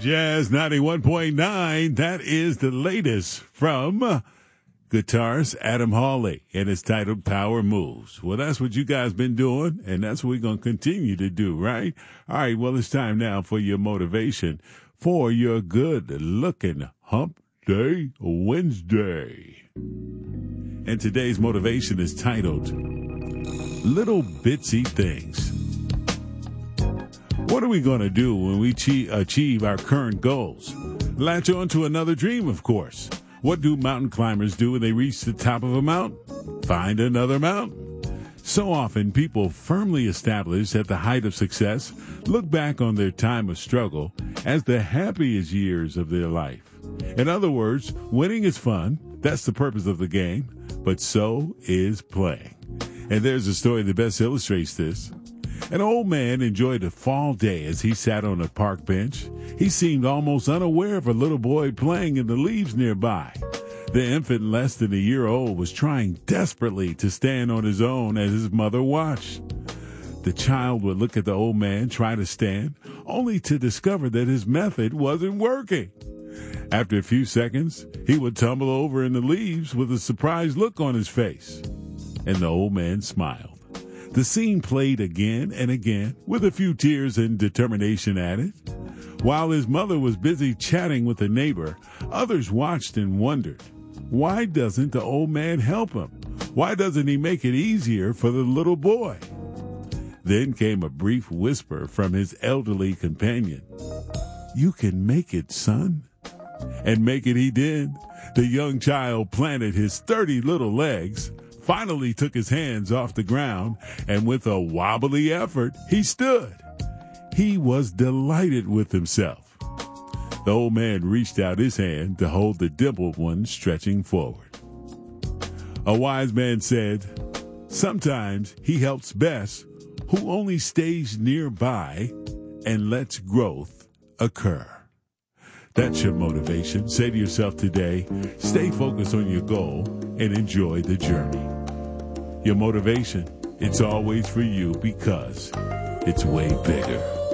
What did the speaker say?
Jazz 91.9. That is the latest from guitarist Adam Hawley, and it's titled Power Moves. Well, that's what you guys been doing, and that's what we're going to continue to do, right? All right, well, it's time now for your motivation for your good-looking Hump Day Wednesday. And today's motivation is titled Little Bitsy Things. What are we going to do when we achieve our current goals? Latch on to another dream, of course. What do mountain climbers do when they reach the top of a mountain? Find another mountain. So often, people firmly established at the height of success look back on their time of struggle as the happiest years of their life. In other words, winning is fun. That's the purpose of the game. But so is playing. And there's a story that best illustrates this. An old man enjoyed a fall day as he sat on a park bench. He seemed almost unaware of a little boy playing in the leaves nearby. The infant, less than a year old, was trying desperately to stand on his own as his mother watched. The child would look at the old man try to stand, only to discover that his method wasn't working. After a few seconds, he would tumble over in the leaves with a surprised look on his face. And the old man smiled. The scene played again and again, with a few tears and determination added. While his mother was busy chatting with a neighbor, others watched and wondered, why doesn't the old man help him? Why doesn't he make it easier for the little boy? Then came a brief whisper from his elderly companion. You can make it, son. And make it he did. The young child planted his sturdy little legs, finally took his hands off the ground, and with a wobbly effort, he stood. He was delighted with himself. The old man reached out his hand to hold the dimpled one stretching forward. A wise man said, sometimes he helps best who only stays nearby and lets growth occur. That's your motivation. Say to yourself today, stay focused on your goal and enjoy the journey. Your motivation, it's always for you because it's way bigger.